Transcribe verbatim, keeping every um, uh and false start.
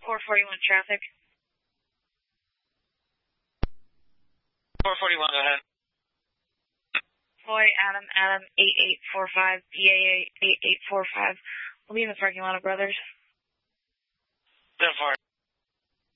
four forty-one traffic. four forty-one, go ahead. Floyd, Adam, Adam, eight eight four five, B A A eight eight four five. We'll be in the parking lot of Brothers. ten four.